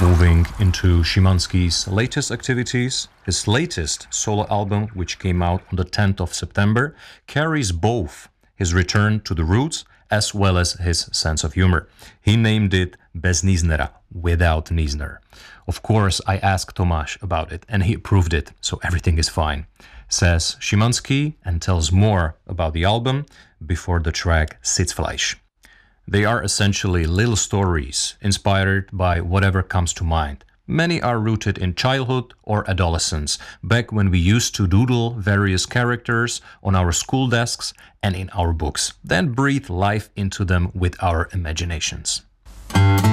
Moving into Szymanski's latest activities, his latest solo album, which came out on the 10th of September, carries both his return to the roots as well as his sense of humor. He named it Bez Niznera, without Nizner. Of course, I asked Tomáš about it and he approved it, so everything is fine, says Szymanski, and tells more about the album before the track Sitzfleisch. They are essentially little stories inspired by whatever comes to mind. Many are rooted in childhood or adolescence, back when we used to doodle various characters on our school desks and in our books, then breathe life into them with our imaginations.